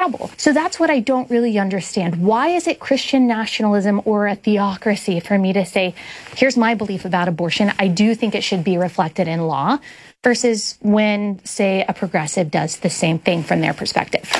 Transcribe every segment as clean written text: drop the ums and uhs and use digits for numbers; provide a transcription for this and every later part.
trouble. So that's what I don't really understand. Why is it Christian nationalism or a theocracy for me to say, here's my belief about abortion, I do think it should be reflected in law, versus when, say, a progressive does the same thing from their perspective?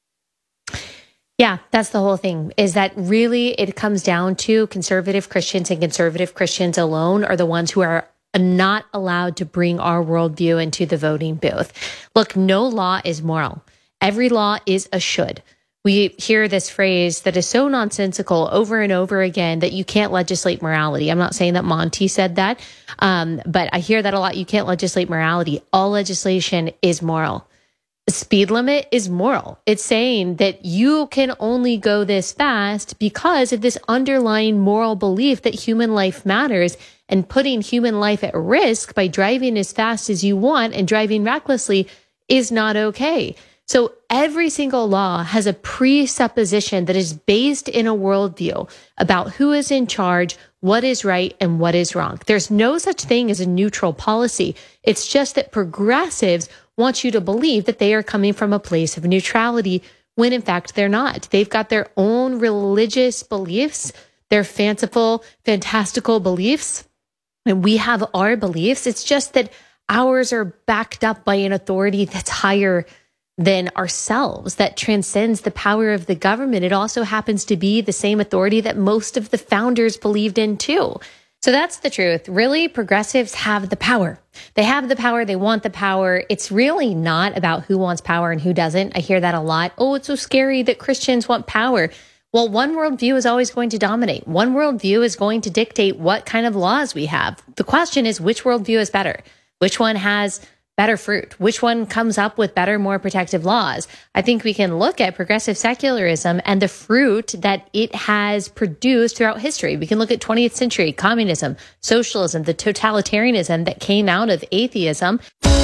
Yeah, that's the whole thing, is that really it comes down to conservative Christians, and conservative Christians alone are the ones who are not allowed to bring our worldview into the voting booth. Look, no law is moral. Every law is a should. We hear this phrase that is so nonsensical over and over again that you can't legislate morality. I'm not saying that Monty said that, but I hear that a lot. You can't legislate morality. All legislation is moral. The speed limit is moral. It's saying that you can only go this fast because of this underlying moral belief that human life matters, and putting human life at risk by driving as fast as you want and driving recklessly is not okay. So every single law has a presupposition that is based in a worldview about who is in charge, what is right, and what is wrong. There's no such thing as a neutral policy. It's just that progressives want you to believe that they are coming from a place of neutrality when in fact they're not. They've got their own religious beliefs, their fanciful, fantastical beliefs, and we have our beliefs. It's just that ours are backed up by an authority that's higher than ourselves, that transcends the power of the government. It also happens to be the same authority that most of the founders believed in too. So that's the truth. Really, progressives have the power. They have the power. They want the power. It's really not about who wants power and who doesn't. I hear that a lot. Oh, it's so scary that Christians want power. Well, one worldview is always going to dominate. One worldview is going to dictate what kind of laws we have. The question is, which worldview is better? Which one has better fruit? Which one comes up with better, more protective laws? I think we can look at progressive secularism and the fruit that it has produced throughout history. We can look at 20th century communism, socialism, the totalitarianism that came out of atheism.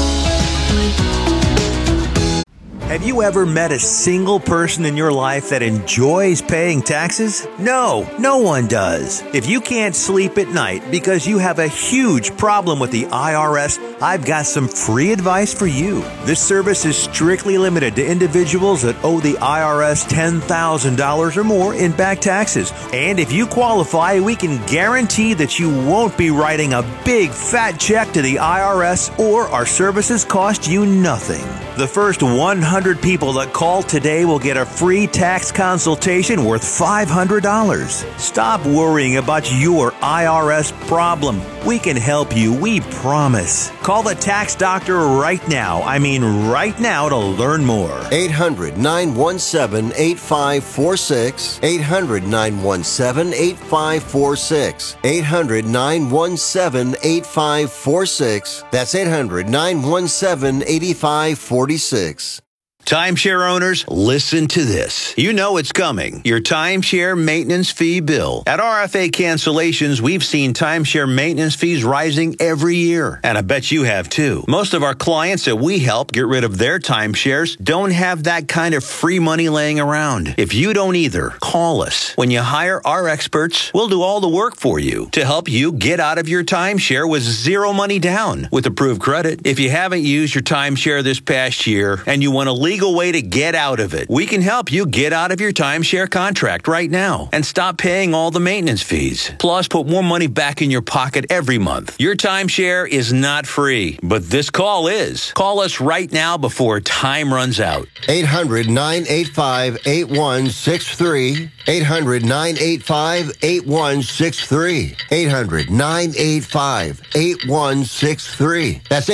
Have you ever met a single person in your life that enjoys paying taxes? No, no one does. If you can't sleep at night because you have a huge problem with the IRS, I've got some free advice for you. This service is strictly limited to individuals that owe the IRS $10,000 or more in back taxes. And if you qualify, we can guarantee that you won't be writing a big fat check to the IRS, or our services cost you nothing. The first 100 people that call today will get a free tax consultation worth $500. Stop worrying about your IRS problem. We can help you, we promise. Call the tax doctor right now. I mean right now, to learn more. 800-917-8546. 800-917-8546. 800-917-8546. That's 800-917-8546. Timeshare owners, listen to this. You know it's coming. Your timeshare maintenance fee bill. At RFA Cancellations, we've seen timeshare maintenance fees rising every year. And I bet you have too. Most of our clients that we help get rid of their timeshares don't have that kind of free money laying around. If you don't either, call us. When you hire our experts, we'll do all the work for you to help you get out of your timeshare with zero money down with approved credit. If you haven't used your timeshare this past year and you want to legal way to get out of it, we can help you get out of your timeshare contract right now and stop paying all the maintenance fees. Plus, put more money back in your pocket every month. Your timeshare is not free, but this call is. Call us right now before time runs out. 800-985-8163. 800-985-8163. 800-985-8163. That's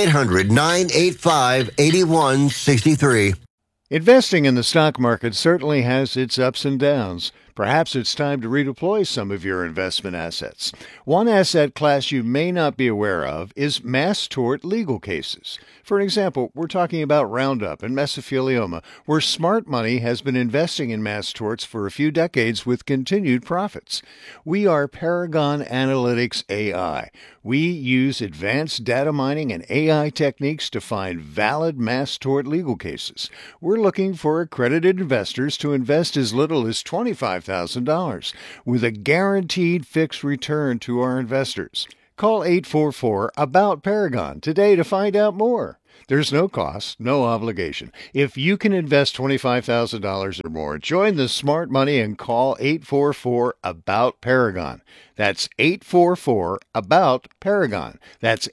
800-985-8163. Investing in the stock market certainly has its ups and downs. Perhaps it's time to redeploy some of your investment assets. One asset class you may not be aware of is mass tort legal cases. For example, we're talking about Roundup and mesothelioma, where smart money has been investing in mass torts for a few decades with continued profits. We are Paragon Analytics AI. We use advanced data mining and AI techniques to find valid mass tort legal cases. We're looking for accredited investors to invest as little as $25,000 with a guaranteed fixed return to our investors. Call 844-ABOUT-PARAGON today to find out more. There's no cost, no obligation. If you can invest $25,000 or more, join the smart money and call 844-ABOUT-PARAGON. That's 844-ABOUT-PARAGON. That's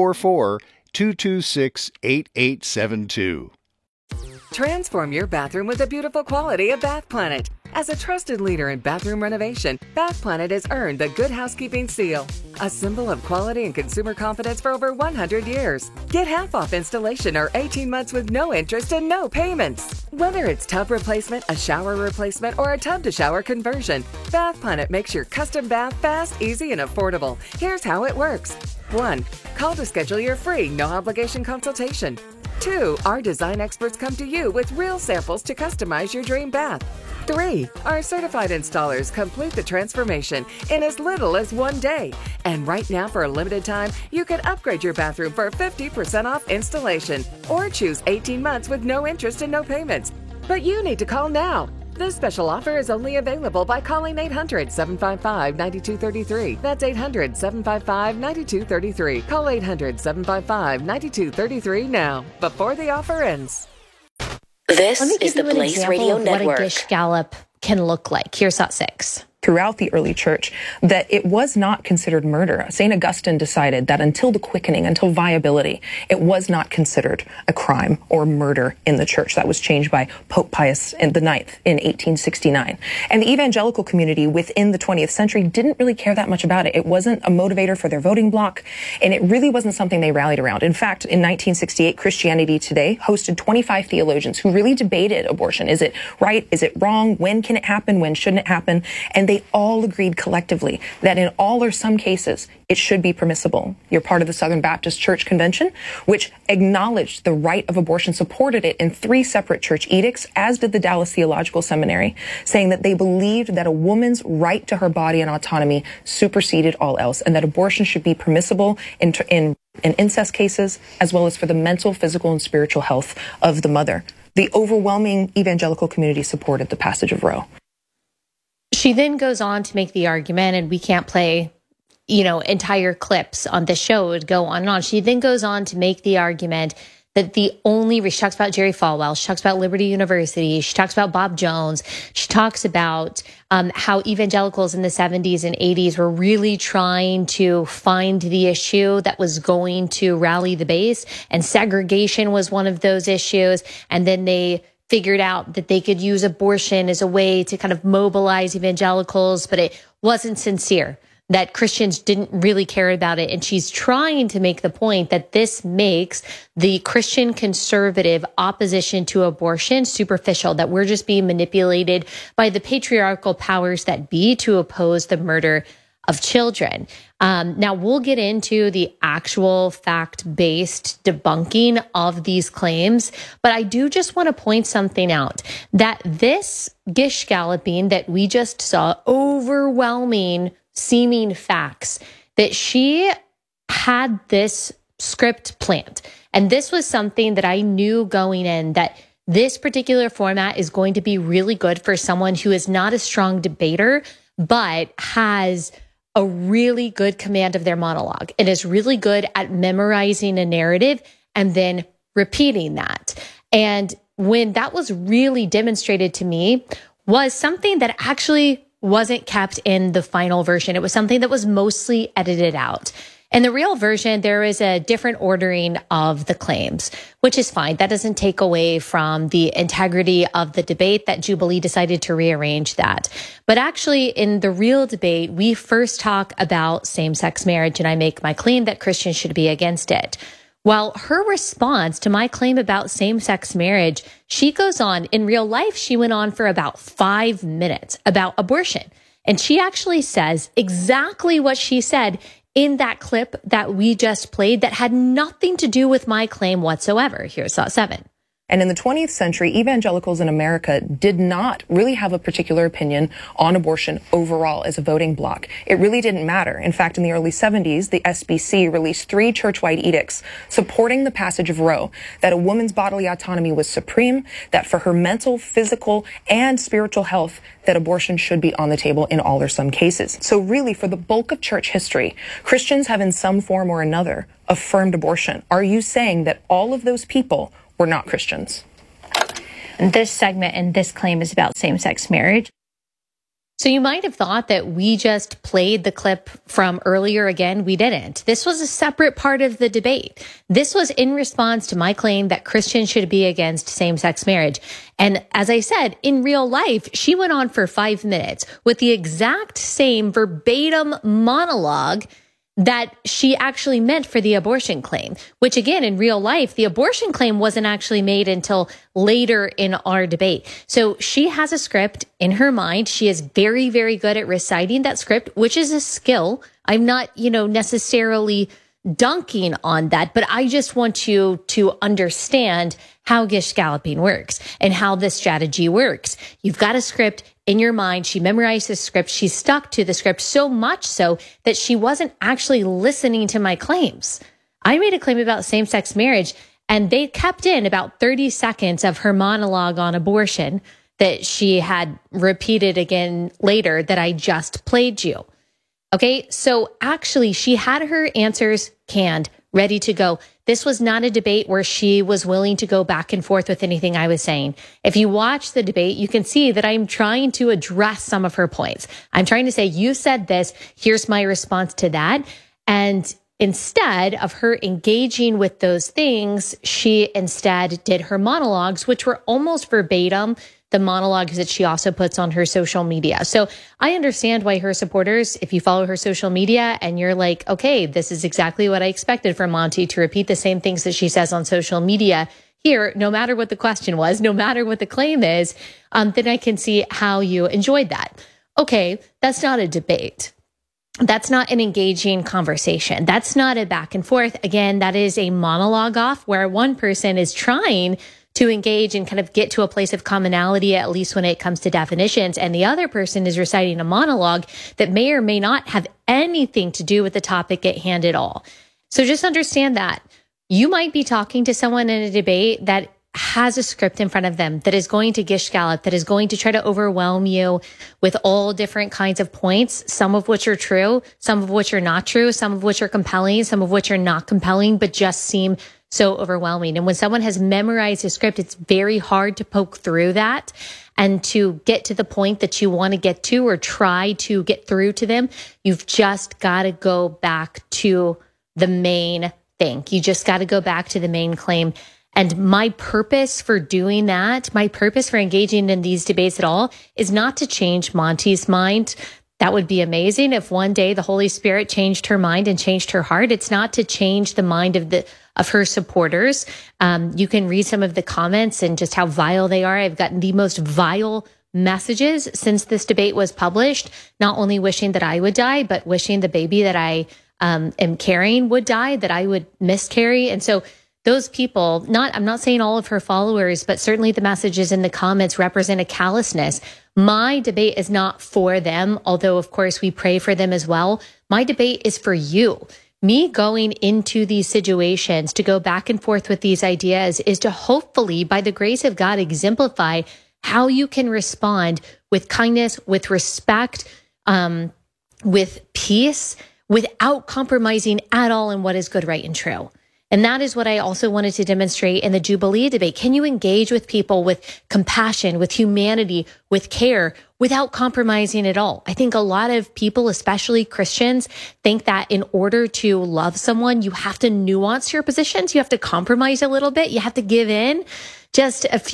844-226-8872. Transform your bathroom with the beautiful quality of Bath Planet. As a trusted leader in bathroom renovation, Bath Planet has earned the Good Housekeeping seal, a symbol of quality and consumer confidence for over 100 years. Get half off installation or 18 months with no interest and no payments. Whether it's tub replacement, a shower replacement, or a tub-to-shower conversion, Bath Planet makes your custom bath fast, easy, and affordable. Here's how it works. 1. Call to schedule your free, no-obligation consultation. 2. Our design experts come to you with real samples to customize your dream bath. 3. Our certified installers complete the transformation in as little as 1 day. And right now, for a limited time, you can upgrade your bathroom for 50% off installation or choose 18 months with no interest and no payments. But you need to call now. This special offer is only available by calling 800-755-9233. That's 800-755-9233. Call 800-755-9233 now, before the offer ends. This is the Blaze Radio Network. What a Gish Gallop can look like. Here's Thought 6. Throughout the early church, that it was not considered murder. St. Augustine decided that until the quickening, until viability, it was not considered a crime or murder in the church. That was changed by Pope Pius IX in 1869. And the evangelical community within the 20th century didn't really care that much about it. It wasn't a motivator for their voting bloc, and it really wasn't something they rallied around. In fact, in 1968, Christianity Today hosted 25 theologians who really debated abortion. Is it right? Is it wrong? When can it happen? When shouldn't it happen? And they all agreed collectively that in all or some cases, it should be permissible. You're part of the Southern Baptist Church Convention, which acknowledged the right of abortion, supported it in 3 separate church edicts, as did the Dallas Theological Seminary, saying that they believed that a woman's right to her body and autonomy superseded all else, and that abortion should be permissible in incest cases, as well as for the mental, physical, and spiritual health of the mother. The overwhelming evangelical community supported the passage of Roe. She then goes on to make the argument, and we can't play, entire clips on the show. It would go on and on. She then goes on to make the argument that she talks about Jerry Falwell, she talks about Liberty University, she talks about Bob Jones, she talks about how evangelicals in the 70s and 80s were really trying to find the issue that was going to rally the base, and segregation was one of those issues, and then they figured out that they could use abortion as a way to kind of mobilize evangelicals, but it wasn't sincere, that Christians didn't really care about it. And she's trying to make the point that this makes the Christian conservative opposition to abortion superficial, that we're just being manipulated by the patriarchal powers that be to oppose the murder of children. Now, we'll get into the actual fact-based debunking of these claims, but I do just want to point something out, that this gish galloping that we just saw, overwhelming seeming facts, that she had this script planned. And this was something that I knew going in, that this particular format is going to be really good for someone who is not a strong debater, but has a really good command of their monologue and is really good at memorizing a narrative and then repeating that. And when that was really demonstrated to me, was something that actually wasn't kept in the final version. It was something that was mostly edited out. In the real version, there is a different ordering of the claims, which is fine. That doesn't take away from the integrity of the debate, that Jubilee decided to rearrange that. But actually, in the real debate, we first talk about same-sex marriage, and I make my claim that Christians should be against it. While her response to my claim about same-sex marriage, she goes on, in real life, she went on for about 5 minutes about abortion. And she actually says exactly what she said in that clip that we just played that had nothing to do with my claim whatsoever. Here's Thought 7. And in the 20th century, evangelicals in America did not really have a particular opinion on abortion overall as a voting bloc. It really didn't matter. In fact, in the early 70s, the SBC released 3 church-wide edicts supporting the passage of Roe, that a woman's bodily autonomy was supreme, that for her mental, physical, and spiritual health, that abortion should be on the table in all or some cases. So really, for the bulk of church history, Christians have in some form or another affirmed abortion. Are you saying that all of those people were not Christians? This segment and this claim is about same-sex marriage. So you might have thought that we just played the clip from earlier again. We didn't. This was a separate part of the debate. This was in response to my claim that Christians should be against same-sex marriage. And as I said, in real life, she went on for 5 minutes with the exact same verbatim monologue that she actually meant for the abortion claim, which again, in real life, the abortion claim wasn't actually made until later in our debate. So she has a script in her mind. She is very, very good at reciting that script, which is a skill. I'm not, necessarily dunking on that, but I just want you to understand how Gish Galloping works and how this strategy works. You've got a script in your mind. She memorized the script. She stuck to the script so much so that she wasn't actually listening to my claims. I made a claim about same-sex marriage, and they kept in about 30 seconds of her monologue on abortion that she had repeated again later that I just played you. Okay, so actually she had her answers canned, ready to go. This was not a debate where she was willing to go back and forth with anything I was saying. If you watch the debate, you can see that I'm trying to address some of her points. I'm trying to say, you said this, here's my response to that. And instead of her engaging with those things, she instead did her monologues, which were almost verbatim the monologues that she also puts on her social media. So I understand why her supporters, if you follow her social media and you're like, okay, this is exactly what I expected from Monty, to repeat the same things that she says on social media here, no matter what the question was, no matter what the claim is, then I can see how you enjoyed that. Okay, that's not a debate. That's not an engaging conversation. That's not a back and forth. Again, that is a monologue off where one person is trying to engage and kind of get to a place of commonality, at least when it comes to definitions. And the other person is reciting a monologue that may or may not have anything to do with the topic at hand at all. So just understand that you might be talking to someone in a debate that has a script in front of them that is going to gish gallop, that is going to try to overwhelm you with all different kinds of points, some of which are true, some of which are not true, some of which are compelling, some of which are not compelling, but just seem so overwhelming. And when someone has memorized a script, it's very hard to poke through that and to get to the point that you want to get to or try to get through to them. You've just got to go back to the main thing. You just got to go back to the main claim. And my purpose for doing that, my purpose for engaging in these debates at all, is not to change Monty's mind. That would be amazing if one day the Holy Spirit changed her mind and changed her heart. It's not to change the mind of her supporters. You can read some of the comments and just how vile they are. I've gotten the most vile messages since this debate was published, not only wishing that I would die, but wishing the baby that I am carrying would die, that I would miscarry. And so those people, I'm not saying all of her followers, but certainly the messages in the comments represent a callousness. My debate is not for them, although of course we pray for them as well. My debate is for you. Me going into these situations to go back and forth with these ideas is to hopefully, by the grace of God, exemplify how you can respond with kindness, with respect, with peace, without compromising at all in what is good, right, and true. And that is what I also wanted to demonstrate in the Jubilee debate. Can you engage with people with compassion, with humanity, with care, without compromising at all? I think a lot of people, especially Christians, think that in order to love someone, you have to nuance your positions. You have to compromise a little bit. You have to give in just in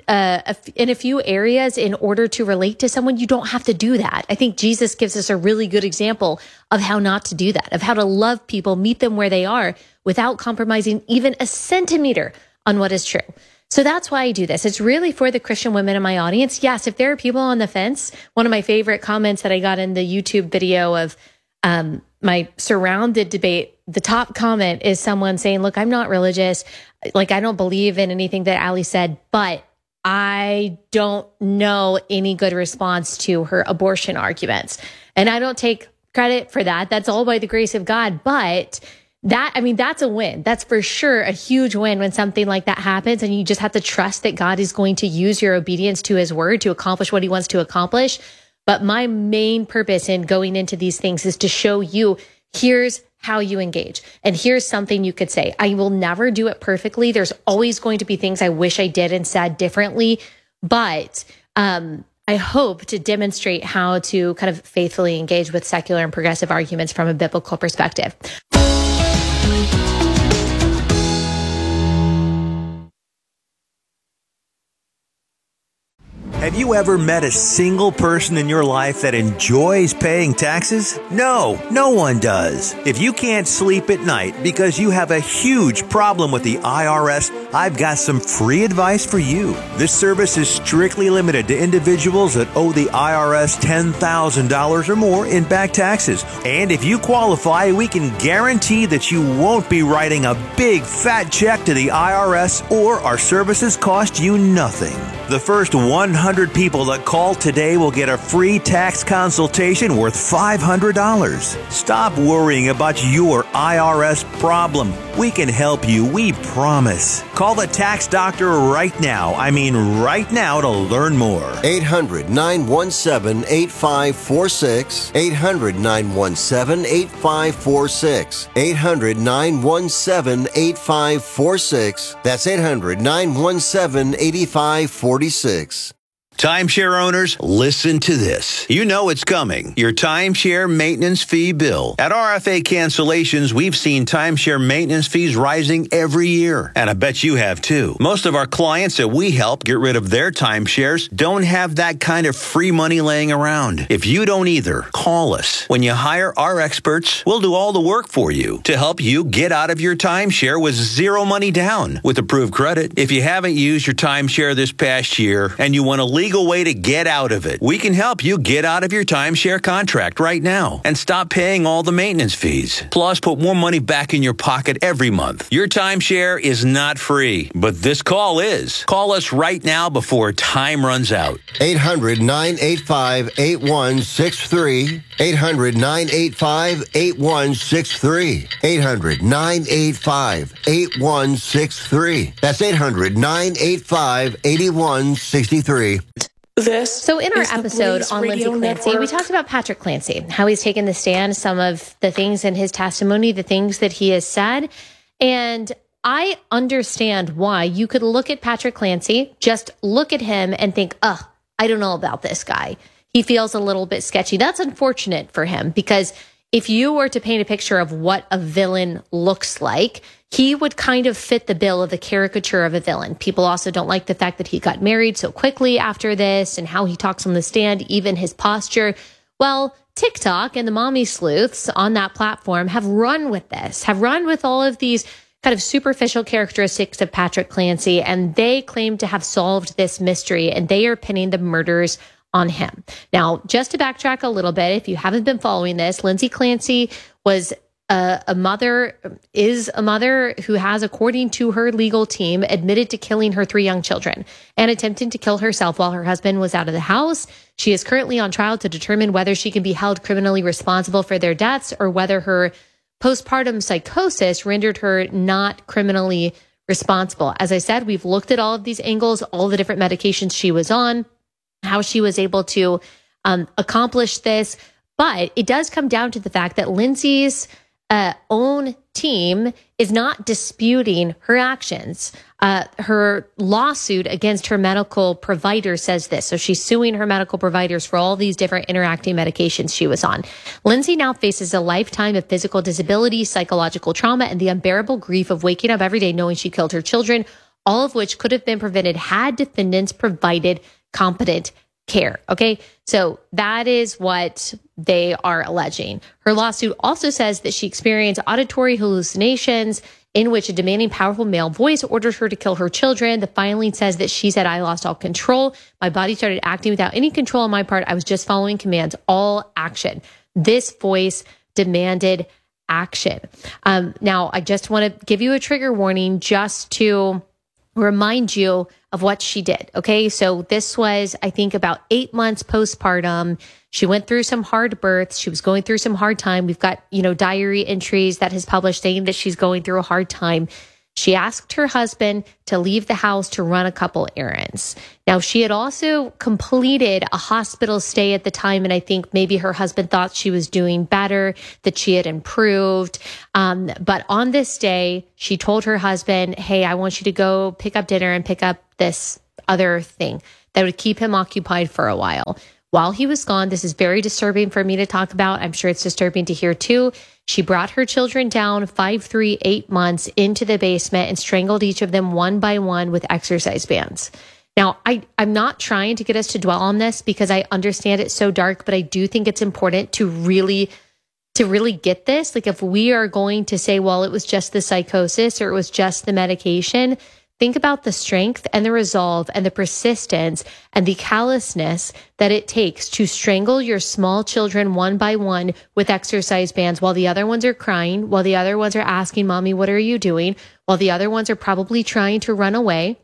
a few areas in order to relate to someone. You don't have to do that. I think Jesus gives us a really good example of how not to do that, of how to love people, meet them where they are without compromising even a centimeter on what is true. So that's why I do this. It's really for the Christian women in my audience. Yes, if there are people on the fence, one of my favorite comments that I got in the YouTube video of my surrounded debate the top comment is someone saying, look, I'm not religious. Like, I don't believe in anything that Ali said, but I don't know any good response to her abortion arguments. And I don't take credit for that. That's all by the grace of God. But that's a win. That's for sure a huge win when something like that happens. And you just have to trust that God is going to use your obedience to his word to accomplish what he wants to accomplish. But my main purpose in going into these things is to show you, here's how you engage. And here's something you could say. I will never do it perfectly. There's always going to be things I wish I did and said differently. But I hope to demonstrate how to kind of faithfully engage with secular and progressive arguments from a biblical perspective. Have you ever met a single person in your life that enjoys paying taxes? No, no one does. If you can't sleep at night because you have a huge problem with the IRS, I've got some free advice for you. This service is strictly limited to individuals that owe the IRS $10,000 or more in back taxes. And if you qualify, we can guarantee that you won't be writing a big fat check to the IRS, or our services cost you nothing. The first 100 people that call today will get a free tax consultation worth $500. Stop worrying about your IRS problem. We can help you, we promise. Call the tax doctor right now. I mean right now, to learn more. 800-917-8546. 800-917-8546. 800-917-8546. That's 800-917-8546. Timeshare owners, listen to this. You know it's coming. Your timeshare maintenance fee bill. At RFA Cancellations, we've seen timeshare maintenance fees rising every year. And I bet you have too. Most of our clients that we help get rid of their timeshares don't have that kind of free money laying around. If you don't either, call us. When you hire our experts, we'll do all the work for you to help you get out of your timeshare with zero money down with approved credit. If you haven't used your timeshare this past year and you want to legal way to get out of it, we can help you get out of your timeshare contract right now and stop paying all the maintenance fees. Plus, put more money back in your pocket every month. Your timeshare is not free, but this call is. Call us right now before time runs out. 800-985-8163. 800-985-8163. 800-985-8163. That's 800-985-8163. So in our episode on Lindsay Clancy, we talked about Patrick Clancy, how he's taken the stand, some of the things in his testimony, the things that he has said. And I understand why you could look at Patrick Clancy, just look at him and think, I don't know about this guy. He feels a little bit sketchy. That's unfortunate for him, because if you were to paint a picture of what a villain looks like, he would kind of fit the bill of the caricature of a villain. People also don't like the fact that he got married so quickly after this and how he talks on the stand, even his posture. Well, TikTok and the mommy sleuths on that platform have run with this, have run with all of these kind of superficial characteristics of Patrick Clancy, and they claim to have solved this mystery, and they are pinning the murders on him. Now, just to backtrack a little bit, if you haven't been following this, Lindsay Clancy was a mother who has, according to her legal team, admitted to killing her 3 young children and attempting to kill herself while her husband was out of the house. She is currently on trial to determine whether she can be held criminally responsible for their deaths or whether her postpartum psychosis rendered her not criminally responsible. As I said, we've looked at all of these angles, all the different medications she was on, how she was able to accomplish this. But it does come down to the fact that Lindsay's own team is not disputing her actions. Her lawsuit against her medical provider says this. So she's suing her medical providers for all these different interacting medications she was on. Lindsay now faces a lifetime of physical disability, psychological trauma, and the unbearable grief of waking up every day knowing she killed her children, all of which could have been prevented had defendants provided competent care. Okay. So that is what they are alleging. Her lawsuit also says that she experienced auditory hallucinations in which a demanding, powerful male voice ordered her to kill her children. The filing says that she said, "I lost all control. My body started acting without any control on my part. I was just following commands, all action." This voice demanded action. Now, I just want to give you a trigger warning just to remind you of what she did. Okay. So this was, I think, about 8 months postpartum. She went through some hard births. She was going through some hard time. We've got, diary entries that has published saying that she's going through a hard time. She asked her husband to leave the house to run a couple errands. Now, she had also completed a hospital stay at the time, and I think maybe her husband thought she was doing better, that she had improved. But on this day, she told her husband, hey, I want you to go pick up dinner and pick up this other thing that would keep him occupied for a while. While he was gone, this is very disturbing for me to talk about. I'm sure it's disturbing to hear too. She brought her children down 5, 3, 8 months into the basement and strangled each of them one by one with exercise bands. Now, I'm not trying to get us to dwell on this because I understand it's so dark, but I do think it's important to really get this. Like if we are going to say, well, it was just the psychosis or it was just the medication, think about the strength and the resolve and the persistence and the callousness that it takes to strangle your small children one by one with exercise bands while the other ones are crying, while the other ones are asking, Mommy, what are you doing? While the other ones are probably trying to run away.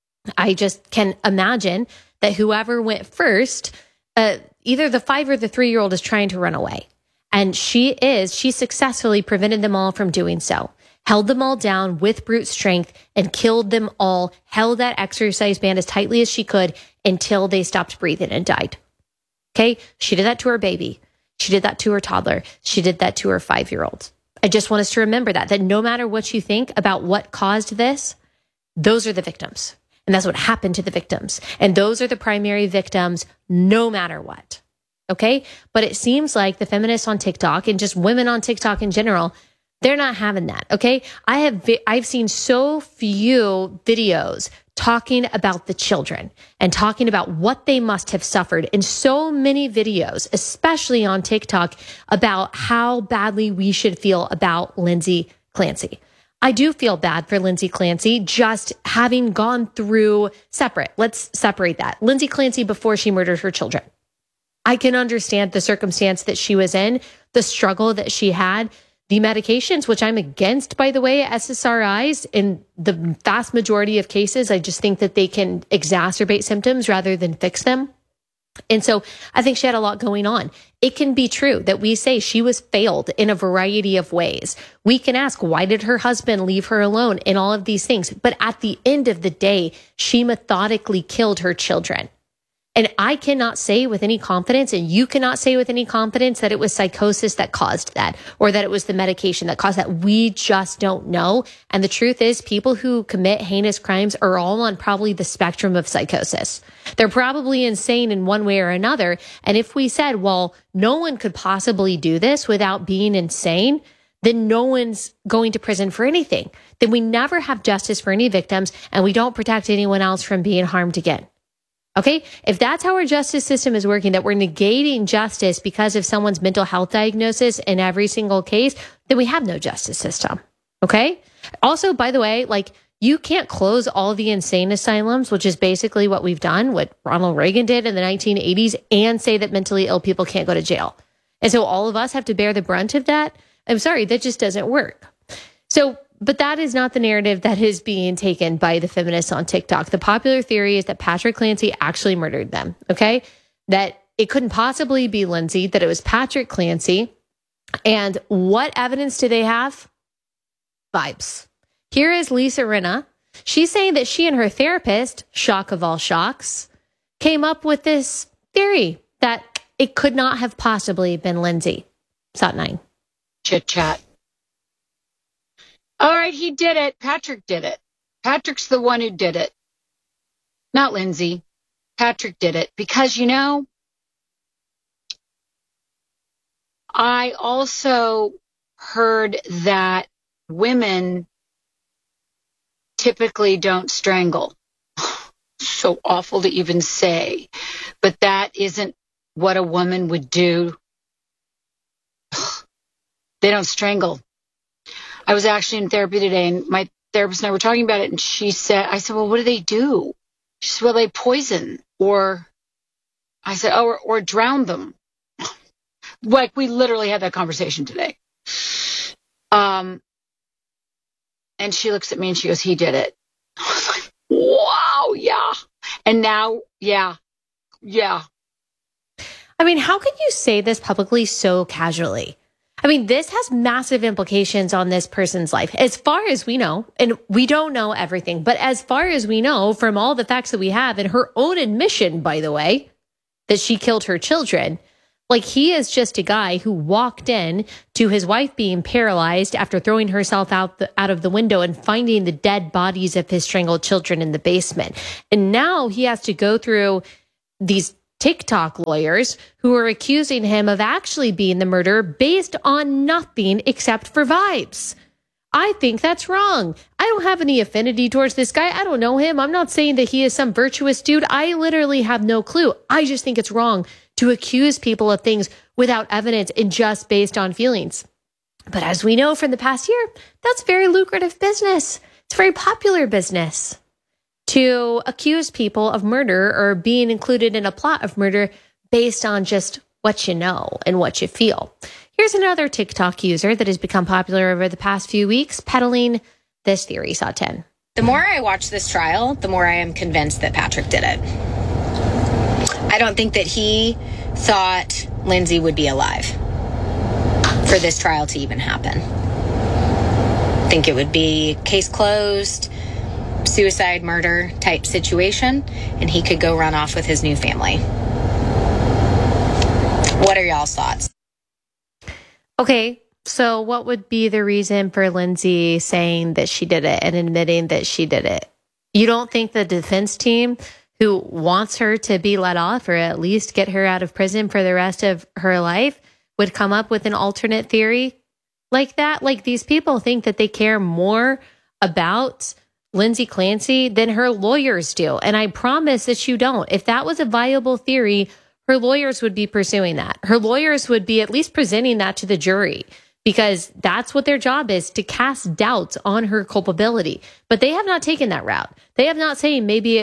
I just can imagine that whoever went first, either the 5 or the 3-year-old is trying to run away. And she successfully prevented them all from doing so. Held them all down with brute strength and killed them all, held that exercise band as tightly as she could until they stopped breathing and died. Okay? She did that to her baby. She did that to her toddler. She did that to her 5-year-old. I just want us to remember that no matter what you think about what caused this, those are the victims. And that's what happened to the victims. And those are the primary victims no matter what. Okay? But it seems like the feminists on TikTok and just women on TikTok in general, they're not having that, okay? I've seen so few videos talking about the children and talking about what they must have suffered, and so many videos, especially on TikTok, about how badly we should feel about Lindsay Clancy. I do feel bad for Lindsay Clancy just having gone through let's separate that. Lindsay Clancy before she murdered her children. I can understand the circumstance that she was in, the struggle that she had, the medications, which I'm against, by the way, SSRIs. In the vast majority of cases, I just think that they can exacerbate symptoms rather than fix them. And so I think she had a lot going on. It can be true that we say she was failed in a variety of ways. We can ask, why did her husband leave her alone in all of these things? But at the end of the day, she methodically killed her children. And I cannot say with any confidence, and you cannot say with any confidence, that it was psychosis that caused that, or that it was the medication that caused that. We just don't know. And the truth is, people who commit heinous crimes are all on probably the spectrum of psychosis. They're probably insane in one way or another. And if we said, well, no one could possibly do this without being insane, then no one's going to prison for anything. Then we never have justice for any victims, and we don't protect anyone else from being harmed again. Okay, if that's how our justice system is working, that we're negating justice because of someone's mental health diagnosis in every single case, then we have no justice system. Okay. Also, by the way, you can't close all the insane asylums, which is basically what we've done, what Ronald Reagan did in the 1980s, and say that mentally ill people can't go to jail. And so all of us have to bear the brunt of that. I'm sorry, that just doesn't work. But that is not the narrative that is being taken by the feminists on TikTok. The popular theory is that Patrick Clancy actually murdered them, okay? That it couldn't possibly be Lindsay, that it was Patrick Clancy. And what evidence do they have? Vibes. Here is Lisa Rinna. She's saying that she and her therapist, shock of all shocks, came up with this theory that it could not have possibly been Lindsay. Sat 9. Chit chat. All right, he did it. Patrick did it. Patrick's the one who did it. Not Lindsay. Patrick did it. Because, I also heard that women typically don't strangle. So awful to even say. But that isn't what a woman would do. They don't strangle. I was actually in therapy today, and my therapist and I were talking about it, and I said, well, what do they do? She said, well, they poison, or I said, or drown them. We literally had that conversation today. And she looks at me and she goes, he did it. I was like, wow, yeah. And now, yeah. I mean, how can you say this publicly so casually? I mean, this has massive implications on this person's life. As far as we know, and we don't know everything, but as far as we know from all the facts that we have and her own admission, by the way, that she killed her children, like he is just a guy who walked in to his wife being paralyzed after throwing herself out of the window and finding the dead bodies of his strangled children in the basement. And now he has to go through these TikTok lawyers who are accusing him of actually being the murderer based on nothing except for vibes. I think that's wrong. I don't have any affinity towards this guy. I don't know him. I'm not saying that he is some virtuous dude. I literally have no clue. I just think it's wrong to accuse people of things without evidence and just based on feelings. But as we know from the past year, that's very lucrative business. It's very popular business to accuse people of murder or being included in a plot of murder based on just what you know and what you feel. Here's another TikTok user that has become popular over the past few weeks, peddling this theory. Saw 10. The more I watch this trial, the more I am convinced that Patrick did it. I don't think that he thought Lindsay would be alive for this trial to even happen. I think it would be case closed, suicide, murder type situation, and he could go run off with his new family. What are y'all's thoughts? Okay, so what would be the reason for Lindsay saying that she did it and admitting that she did it? You don't think the defense team who wants her to be let off or at least get her out of prison for the rest of her life would come up with an alternate theory like that? Like, these people think that they care more about Lindsay Clancy than her lawyers do. And I promise that you don't. If that was a viable theory, her lawyers would be pursuing that. Her lawyers would be at least presenting that to the jury, because that's what their job is, to cast doubts on her culpability. But they have not taken that route. They have not said maybe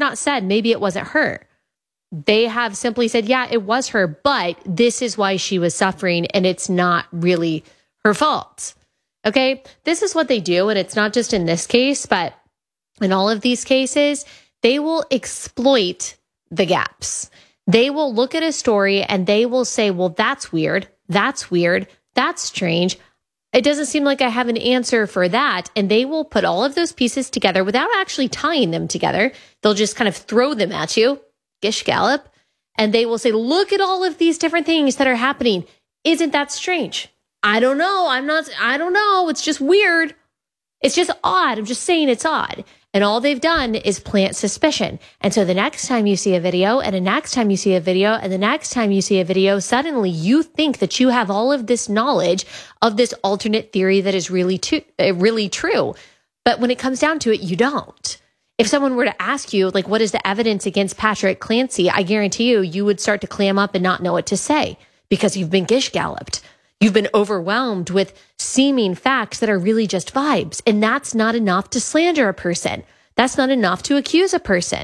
it wasn't her. They have simply said, yeah, it was her, but this is why she was suffering and it's not really her fault. Okay, this is what they do. And it's not just in this case, but in all of these cases, they will exploit the gaps. They will look at a story and they will say, well, that's weird. That's strange. It doesn't seem like I have an answer for that. And they will put all of those pieces together without actually tying them together. They'll just kind of throw them at you, gish gallop, and they will say, look at all of these different things that are happening. Isn't that strange? I don't know. I don't know. It's just weird. It's just odd. I'm just saying it's odd. And all they've done is plant suspicion. And so the next time you see a video and the next time you see a video and the next time you see a video, suddenly you think that you have all of this knowledge of this alternate theory that is really true. But when it comes down to it, you don't. If someone were to ask you, like, what is the evidence against Patrick Clancy? I guarantee you would start to clam up and not know what to say because you've been gish galloped. You've been overwhelmed with seeming facts that are really just vibes. And that's not enough to slander a person. That's not enough to accuse a person.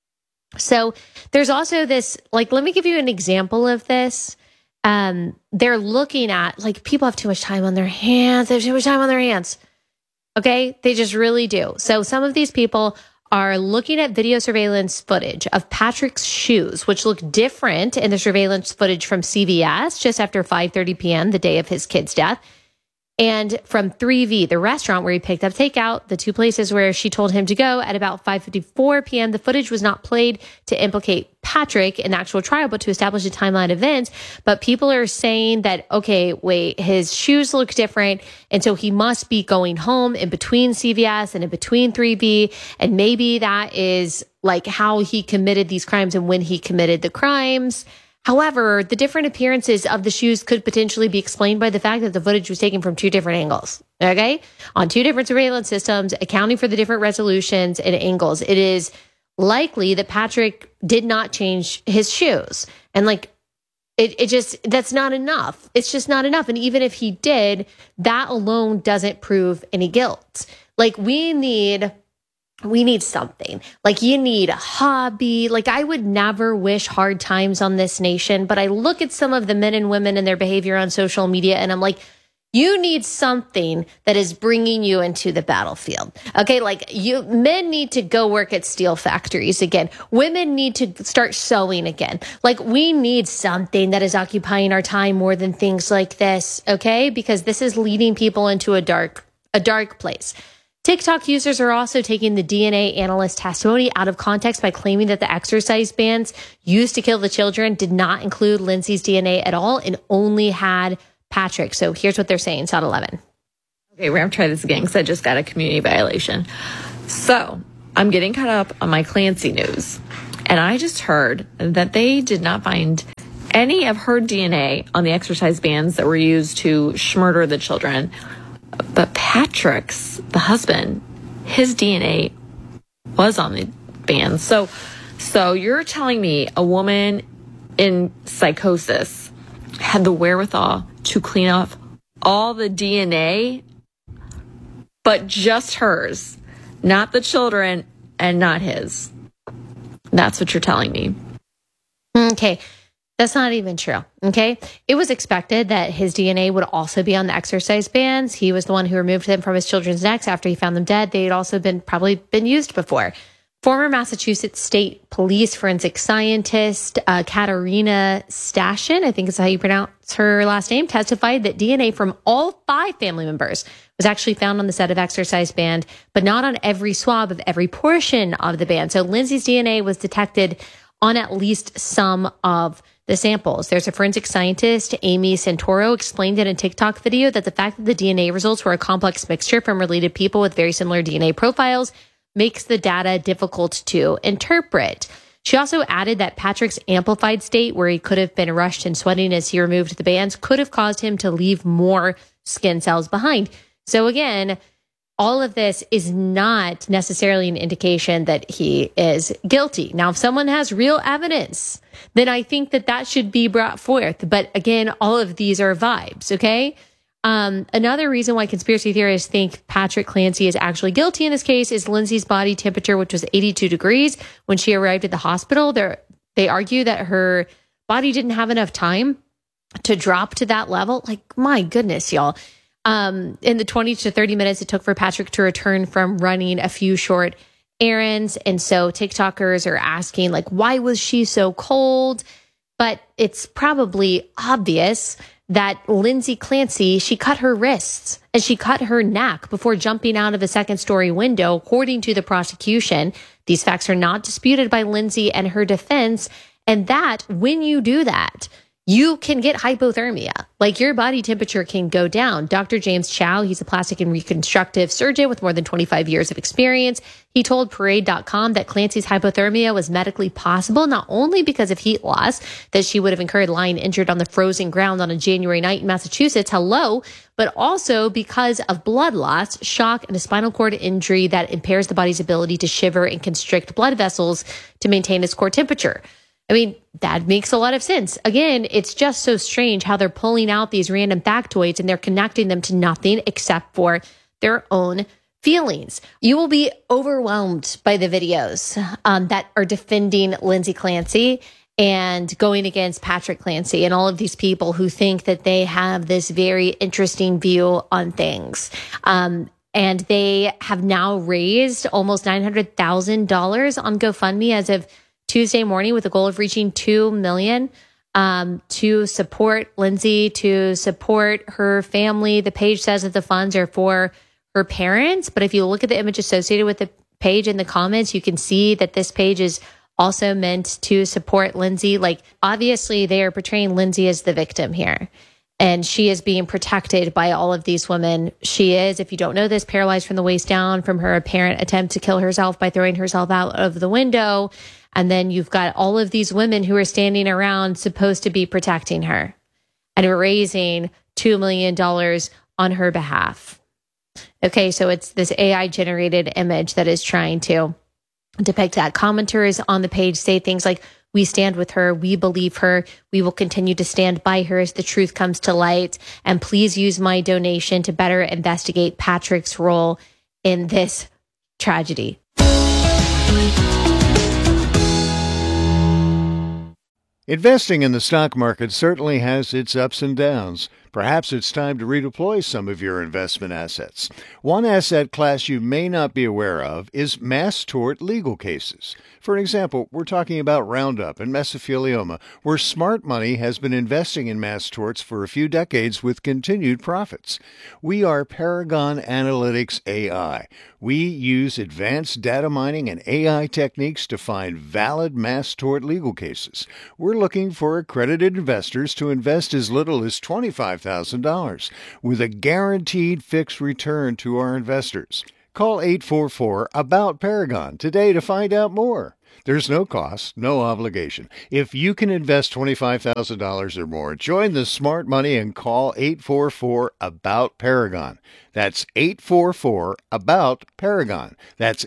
So there's also this, like, let me give you an example of this. They're looking at, like, people have too much time on their hands. They have too much time on their hands. Okay? They just really do. So some of these people are looking at video surveillance footage of Patrick's shoes, which look different in the surveillance footage from CVS just after 5:30 p.m., the day of his kid's death, and from 3V, the restaurant where he picked up takeout, the two places where she told him to go at about 5:54 p.m. The footage was not played to implicate Patrick in the actual trial, but to establish a timeline of events. But people are saying that, okay, wait, his shoes look different. And so he must be going home in between CVS and in between 3V. And maybe that is like how he committed these crimes and when he committed the crimes. However, the different appearances of the shoes could potentially be explained by the fact that the footage was taken from two different angles, okay? On two different surveillance systems, accounting for the different resolutions and angles. It is likely that Patrick did not change his shoes. And like, it just, that's not enough. It's just not enough. And even if he did, that alone doesn't prove any guilt. Like, we need something. Like, you need a hobby. Like, I would never wish hard times on this nation, but I look at some of the men and women and their behavior on social media and I'm like, You need something that is bringing you into the battlefield. Okay, like men need to go work at steel factories again. Women need to start sewing again. Like we need something that is occupying our time more than things like this, okay? Because this is leading people into a dark place. TikTok users are also taking the DNA analyst testimony out of context by claiming that the exercise bands used to kill the children did not include Lindsay's DNA at all and only had Patrick. So here's what they're saying, SOT 11. Okay, we're going to try this again because I just got a community violation. So I'm getting caught up on my Clancy news. And I just heard that they did not find any of her DNA on the exercise bands that were used to murder the children. But Patrick's, the husband, his DNA was on the bands. So you're telling me a woman in psychosis had the wherewithal to clean off all the DNA, but just hers, not the children and not his. That's what you're telling me. Okay. That's not even true. Okay. It was expected that his DNA would also be on the exercise bands. He was the one who removed them from his children's necks after he found them dead. They had also probably been used before. Former Massachusetts State Police forensic scientist Katarina Stashin, I think is how you pronounce her last name, testified that DNA from all 5 family members was actually found on the set of exercise band, but not on every swab of every portion of the band. So Lindsay's DNA was detected on at least some of the samples. There's a forensic scientist, Amy Santoro, explained in a TikTok video that the fact that the DNA results were a complex mixture from related people with very similar DNA profiles makes the data difficult to interpret. She also added that Patrick's amplified state, where he could have been rushed and sweating as he removed the bands, could have caused him to leave more skin cells behind. So again, all of this is not necessarily an indication that he is guilty. Now, if someone has real evidence, then I think that should be brought forth. But again, all of these are vibes, okay? Another reason why conspiracy theorists think Patrick Clancy is actually guilty in this case is Lindsay's body temperature, which was 82 degrees when she arrived at the hospital. They argue that her body didn't have enough time to drop to that level. Like, my goodness, y'all. In the 20 to 30 minutes it took for Patrick to return from running a few short errands. And so TikTokers are asking, like, why was she so cold? But it's probably obvious that Lindsay Clancy, she cut her wrists and she cut her neck before jumping out of a second-story window, according to the prosecution. These facts are not disputed by Lindsay and her defense. And that when you do that, you can get hypothermia. Like, your body temperature can go down. Dr. James Chow, he's a plastic and reconstructive surgeon with more than 25 years of experience. He told Parade.com that Clancy's hypothermia was medically possible, not only because of heat loss that she would have incurred lying injured on the frozen ground on a January night in Massachusetts, but also because of blood loss, shock, and a spinal cord injury that impairs the body's ability to shiver and constrict blood vessels to maintain its core temperature. I mean, that makes a lot of sense. Again, it's just so strange how they're pulling out these random factoids and they're connecting them to nothing except for their own feelings. You will be overwhelmed by the videos that are defending Lindsay Clancy and going against Patrick Clancy and all of these people who think that they have this very interesting view on things. And they have now raised almost $900,000 on GoFundMe as of Tuesday morning with the goal of reaching 2 million to support Lindsay, to support her family. The page says that the funds are for her parents, but if you look at the image associated with the page in the comments, you can see that this page is also meant to support Lindsay. Like, obviously they are portraying Lindsay as the victim here, and she is being protected by all of these women. She is, if you don't know this, paralyzed from the waist down from her apparent attempt to kill herself by throwing herself out of the window. And then you've got all of these women who are standing around supposed to be protecting her and raising $2 million on her behalf. Okay, so it's this AI generated image that is trying to depict that. Commenters on the page say things like, "We stand with her. We believe her. We will continue to stand by her as the truth comes to light. And please use my donation to better investigate Patrick's role in this tragedy." Investing in the stock market certainly has its ups and downs. Perhaps it's time to redeploy some of your investment assets. One asset class you may not be aware of is mass tort legal cases. For example, we're talking about Roundup and mesothelioma, where smart money has been investing in mass torts for a few decades with continued profits. We are Paragon Analytics AI. We use advanced data mining and AI techniques to find valid mass tort legal cases. We're looking for accredited investors to invest as little as $25,000 with a guaranteed fixed return to our investors. Call 844-ABOUT-PARAGON today to find out more. There's no cost, no obligation. If you can invest $25,000 or more, join the smart money and call 844-ABOUT-PARAGON. That's 844-ABOUT-PARAGON. That's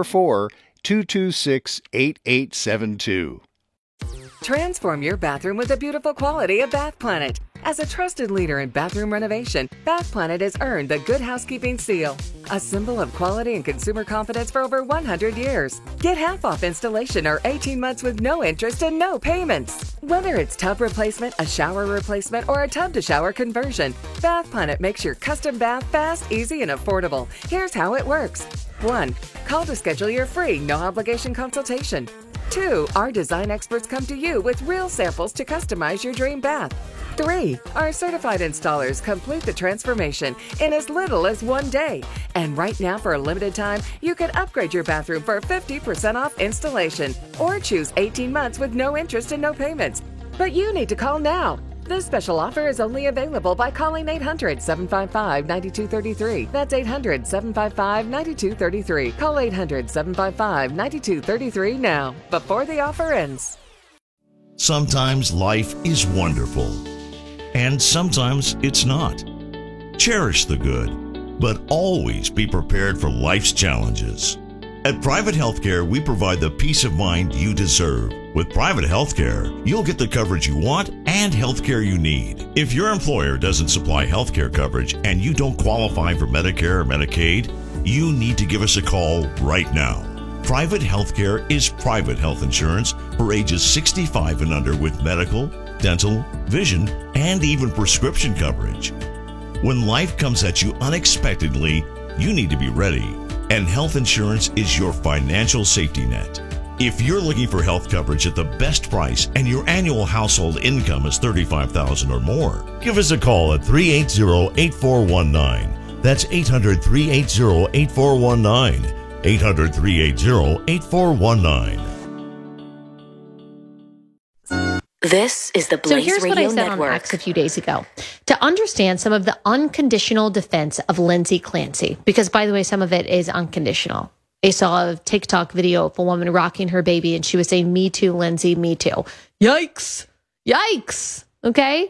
844-226-8872. Transform your bathroom with the beautiful quality of Bath Planet. As a trusted leader in bathroom renovation, Bath Planet has earned the Good Housekeeping Seal, a symbol of quality and consumer confidence for over 100 years. Get half off installation or 18 months with no interest and no payments. Whether it's tub replacement, a shower replacement, or a tub-to-shower conversion, Bath Planet makes your custom bath fast, easy, and affordable. Here's how it works. 1. Call to schedule your free, no-obligation consultation. 2. Our design experts come to you with real samples to customize your dream bath. 3. Our certified installers complete the transformation in as little as 1 day. And right now, for a limited time, you can upgrade your bathroom for 50% off installation or choose 18 months with no interest and no payments. But you need to call now. This special offer is only available by calling 800-755-9233. That's 800-755-9233. Call 800-755-9233 now, before the offer ends. Sometimes life is wonderful, and sometimes it's not. Cherish the good, but always be prepared for life's challenges. At Private Healthcare, we provide the peace of mind you deserve. With Private Healthcare, you'll get the coverage you want and healthcare you need. If your employer doesn't supply healthcare coverage and you don't qualify for Medicare or Medicaid, you need to give us a call right now. Private Healthcare is private health insurance for ages 65 and under with medical, dental, vision, and even prescription coverage. When life comes at you unexpectedly, you need to be ready. And health insurance is your financial safety net. If you're looking for health coverage at the best price and your annual household income is $35,000 or more, give us a call at 380-8419. That's 800-380-8419. 800-380-8419. This is the Blaze So here's Radio what I said Network. on X a few days ago. To understand some of the unconditional defense of Lindsay Clancy, because by the way, some of it is unconditional. I saw a TikTok video of a woman rocking her baby and she was saying, "Me too, Lindsay, me too." Yikes. Yikes. Okay.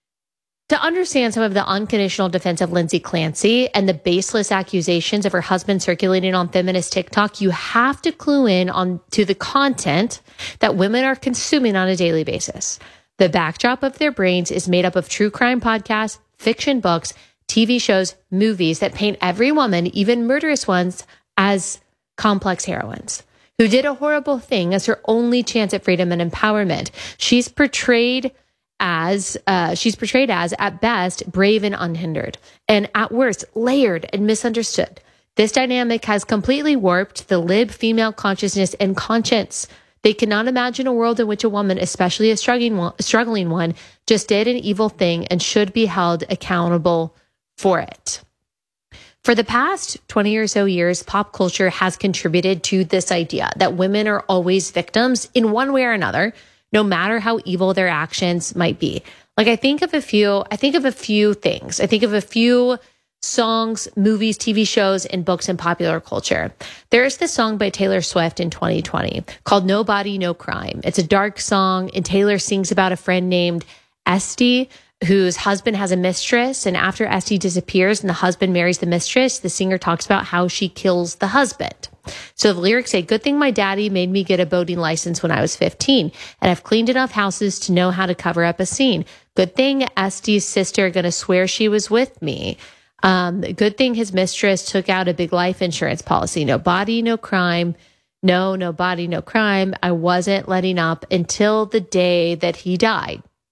To understand some of the unconditional defense of Lindsay Clancy and the baseless accusations of her husband circulating on feminist TikTok, you have to clue in on to the content that women are consuming on a daily basis. The backdrop of their brains is made up of true crime podcasts, fiction books, TV shows, movies that paint every woman, even murderous ones, as complex heroines who did a horrible thing as her only chance at freedom and empowerment. She's portrayed as, at best, brave and unhindered, and at worst, layered and misunderstood. This dynamic has completely warped the lib female consciousness and conscience. They cannot imagine a world in which a woman, especially a struggling one, just did an evil thing and should be held accountable for it. For the past 20 or so years, pop culture has contributed to this idea that women are always victims in one way or another, no matter how evil their actions might be. Like I think of a few things. I think of a few songs, movies, TV shows, and books in popular culture. There's this song by Taylor Swift in 2020 called No Body, No Crime. It's a dark song, and Taylor sings about a friend named Esty, whose husband has a mistress. And after Esty disappears and the husband marries the mistress, the singer talks about how she kills the husband. So the lyrics say, "Good thing my daddy made me get a boating license when I was 15, and I've cleaned enough houses to know how to cover up a scene. Good thing Esty's sister gonna swear she was with me. Good thing his mistress took out a big life insurance policy. No body, no crime. No body, no crime. I wasn't letting up until the day that he died."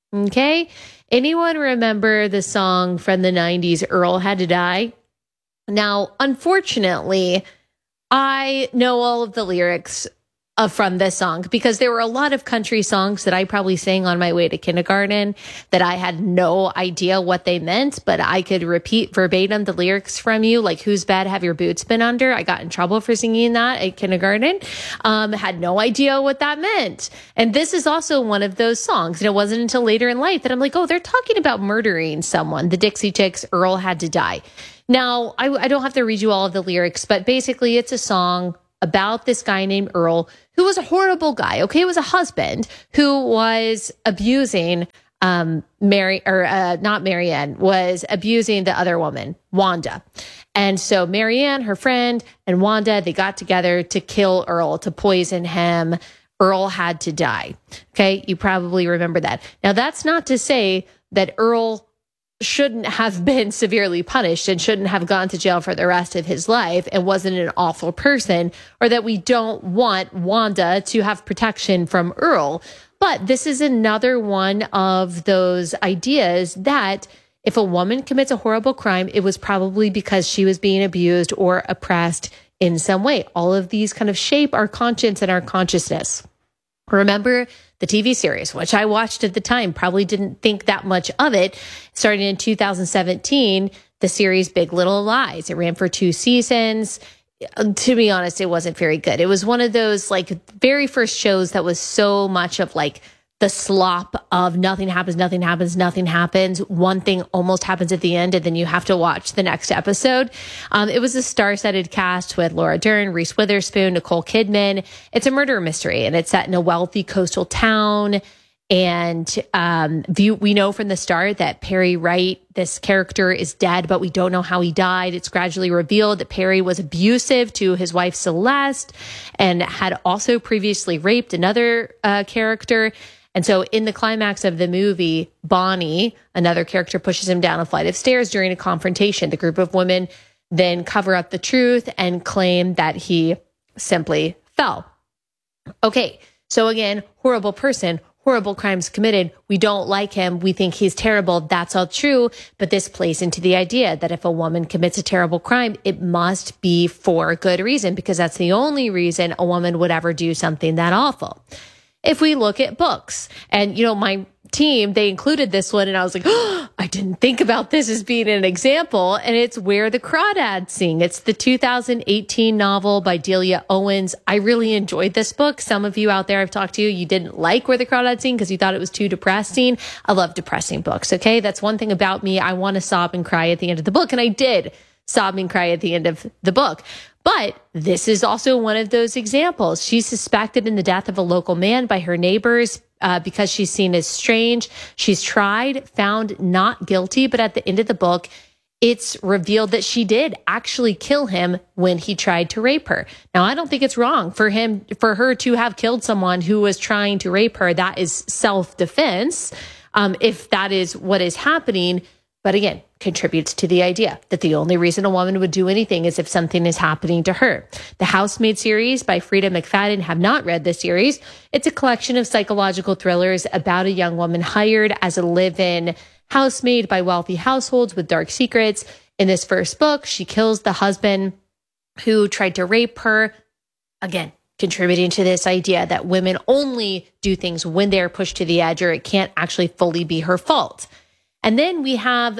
Okay. Anyone remember the song from the 90s, Earl Had to Die? Now, unfortunately, I know all of the lyrics from this song because there were a lot of country songs that I probably sang on my way to kindergarten that I had no idea what they meant, but I could repeat verbatim the lyrics from you, like "Whose bed have your boots been under?" I got in trouble for singing that at kindergarten. Had no idea what that meant. And this is also one of those songs. And it wasn't until later in life that I'm like, oh, they're talking about murdering someone. The Dixie Chicks, Earl Had to Die. Now, I don't have to read you all of the lyrics, but basically it's a song about this guy named Earl, who was a horrible guy. Okay, it was a husband who was abusing not Marianne, was abusing the other woman, Wanda. And so Marianne, her friend, and Wanda, they got together to kill Earl, to poison him. Earl had to die. Okay, you probably remember that. Now, that's not to say that Earl shouldn't have been severely punished and shouldn't have gone to jail for the rest of his life and wasn't an awful person, or that we don't want Wanda to have protection from Earl. But this is another one of those ideas that if a woman commits a horrible crime, it was probably because she was being abused or oppressed in some way. All of these kind of shape our conscience and our consciousness. Remember the TV series, which I watched at the time, probably didn't think that much of it. Starting in 2017, the series Big Little Lies. It ran for 2 seasons. To be honest, it wasn't very good. It was one of those like very first shows that was so much of like the slop of nothing happens. One thing almost happens at the end, and then you have to watch the next episode. It was a star-studded cast with Laura Dern, Reese Witherspoon, Nicole Kidman. It's a murder mystery, and it's set in a wealthy coastal town. And we know from the start that Perry Wright, this character, is dead, but we don't know how he died. It's gradually revealed that Perry was abusive to his wife Celeste and had also previously raped another character. And so in the climax of the movie, Bonnie, another character, pushes him down a flight of stairs during a confrontation. The group of women then cover up the truth and claim that he simply fell. Okay, so again, horrible person, horrible crimes committed. We don't like him. We think he's terrible. That's all true. But this plays into the idea that if a woman commits a terrible crime, it must be for a good reason, because that's the only reason a woman would ever do something that awful. If we look at books, and, you know, my team, they included this one, and I was like, oh, I didn't think about this as being an example, and it's Where the Crawdads Sing. It's the 2018 novel by Delia Owens. I really enjoyed this book. Some of you out there I've talked to, you didn't like Where the Crawdads Sing because you thought it was too depressing. I love depressing books, okay? That's one thing about me. I want to sob and cry at the end of the book, and I did sob and cry at the end of the book. But this is also one of those examples. She's suspected in the death of a local man by her neighbors because she's seen as strange. She's tried, found not guilty, but at the end of the book, it's revealed that she did actually kill him when he tried to rape her. Now, I don't think it's wrong for her to have killed someone who was trying to rape her. That is self-defense, if that is what is happening. But again, contributes to the idea that the only reason a woman would do anything is if something is happening to her. The Housemaid series by Frida McFadden, have not read this series. It's a collection of psychological thrillers about a young woman hired as a live-in housemaid by wealthy households with dark secrets. In this first book, she kills the husband who tried to rape her. Again, contributing to this idea that women only do things when they're pushed to the edge, or it can't actually fully be her fault. And then we have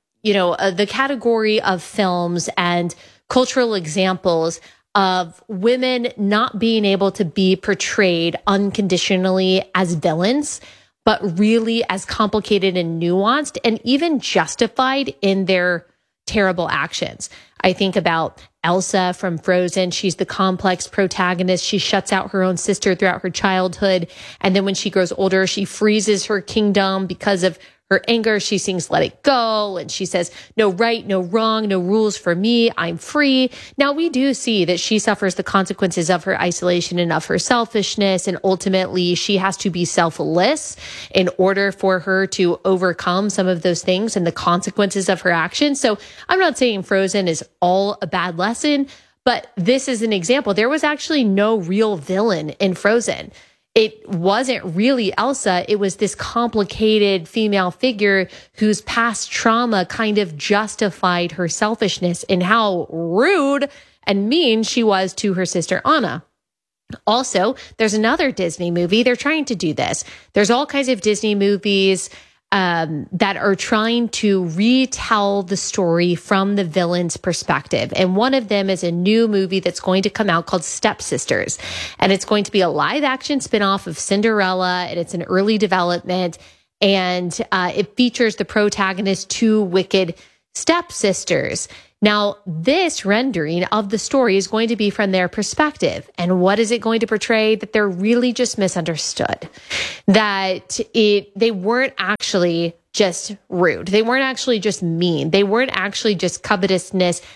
the category of films and cultural examples of women not being able to be portrayed unconditionally as villains, but really as complicated and nuanced and even justified in their terrible actions. I think about Elsa from Frozen. She's the complex protagonist. She shuts out her own sister throughout her childhood. And then when she grows older, she freezes her kingdom because of her anger. She sings Let It Go, and she says, no right, no wrong, no rules for me, I'm free. Now, we do see that she suffers the consequences of her isolation and of her selfishness, and ultimately she has to be selfless in order for her to overcome some of those things and the consequences of her actions. So I'm not saying Frozen is all a bad lesson, but this is an example. There was actually no real villain in Frozen. it wasn't really Elsa. It was this complicated female figure whose past trauma kind of justified her selfishness and how rude and mean she was to her sister Anna. Also, there's another Disney movie. They're trying to do this. There's all kinds of Disney movies that are trying to retell the story from the villain's perspective. And one of them is a new movie that's going to come out called Stepsisters. And it's going to be a live action spinoff of Cinderella. And it's an early development. And it features the protagonist's two wicked stepsisters. Now, this rendering of the story is going to be from their perspective. And what is it going to portray? That they're really just misunderstood. That they weren't actually just rude. They weren't actually just mean. They weren't actually just covetous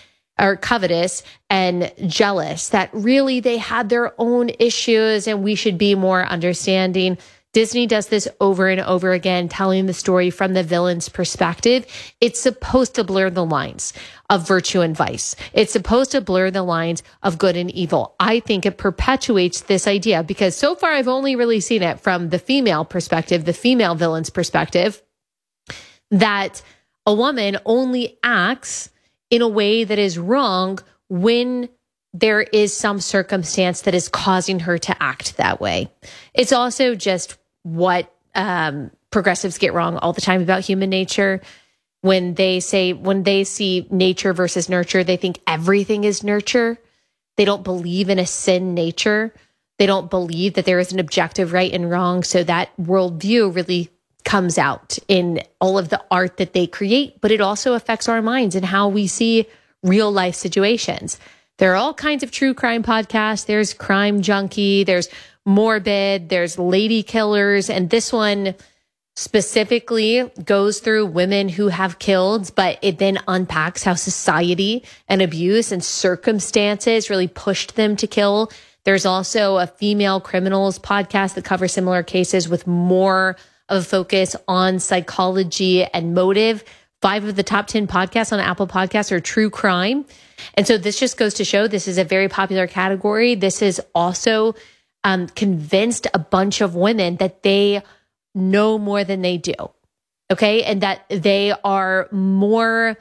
and jealous. That really they had their own issues and we should be more understanding. Disney does this over and over again, telling the story from the villain's perspective. It's supposed to blur the lines of virtue and vice. It's supposed to blur the lines of good and evil. I think it perpetuates this idea because so far I've only really seen it from the female perspective, the female villain's perspective, that a woman only acts in a way that is wrong when there is some circumstance that is causing her to act that way. It's also just what progressives get wrong all the time about human nature. When they see nature versus nurture, they think everything is nurture. They don't believe in a sin nature. They don't believe that there is an objective right and wrong. So that worldview really comes out in all of the art that they create, but it also affects our minds and how we see real life situations. There are all kinds of true crime podcasts. There's Crime Junkie, there's Morbid, there's Lady Killers, and this one specifically goes through women who have killed, but it then unpacks how society and abuse and circumstances really pushed them to kill. There's also a female criminals podcast that covers similar cases with more of a focus on psychology and motive. 5 of the top 10 podcasts on Apple Podcasts are true crime. And so this just goes to show this is a very popular category. This has also convinced a bunch of women that they know more than they do. Okay. And that they are more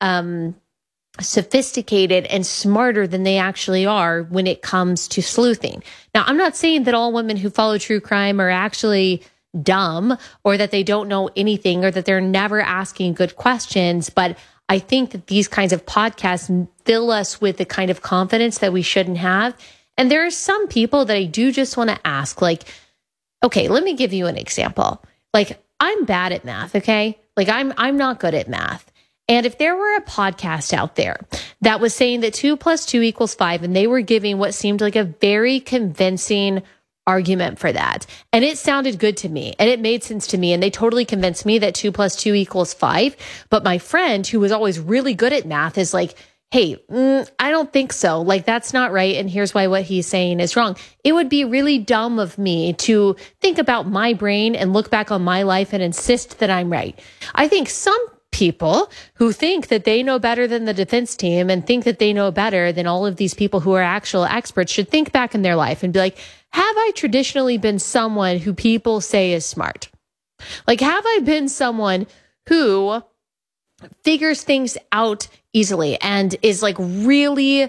sophisticated and smarter than they actually are when it comes to sleuthing. Now, I'm not saying that all women who follow true crime are actually dumb or that they don't know anything or that they're never asking good questions. But I think that these kinds of podcasts fill us with the kind of confidence that we shouldn't have. And there are some people that I do just want to ask, like, okay, let me give you an example. Like, I'm bad at math, okay? Like, I'm not good at math. And if there were a podcast out there that was saying that 2 + 2 = 5, and they were giving what seemed like a very convincing argument for that, and it sounded good to me, and it made sense to me, and they totally convinced me that 2 + 2 = 5, but my friend, who was always really good at math, is like, hey, I don't think so. Like, that's not right. And here's why what he's saying is wrong. It would be really dumb of me to think about my brain and look back on my life and insist that I'm right. I think some people who think that they know better than the defense team and think that they know better than all of these people who are actual experts should think back in their life and be like, have I traditionally been someone who people say is smart? Like, have I been someone who figures things out easily and is like really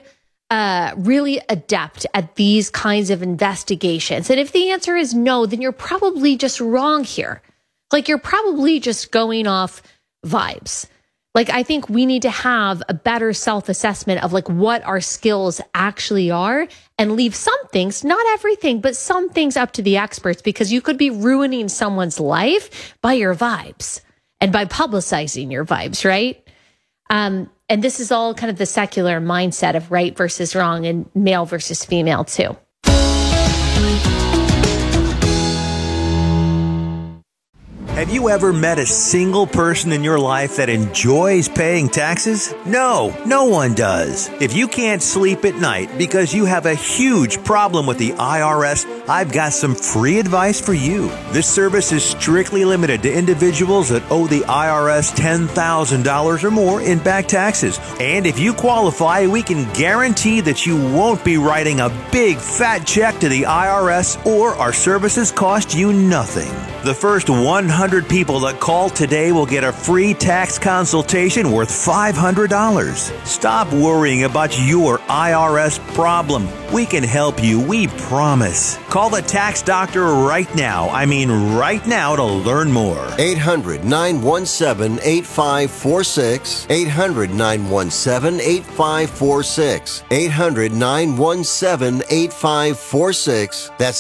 adept at these kinds of investigations? And if the answer is no, then you're probably just wrong here. Like, you're probably just going off vibes. Like, I think we need to have a better self-assessment of like what our skills actually are and leave some things, not everything, but some things up to the experts, because you could be ruining someone's life by your vibes and by publicizing your vibes, right? And this is all kind of the secular mindset of right versus wrong and male versus female too. Have you ever met a single person in your life that enjoys paying taxes? No, no one does. If you can't sleep at night because you have a huge problem with the IRS, I've got some free advice for you. This service is strictly limited to individuals that owe the IRS $10,000 or more in back taxes. And if you qualify, we can guarantee that you won't be writing a big fat check to the IRS, or our services cost you nothing. The first 100 people that call today will get a free tax consultation worth $500. Stop worrying about your IRS problem. We can help you, we promise. Call the tax doctor right now. I mean right now to learn more. 800-917-8546. 800-917-8546. 800-917-8546. That's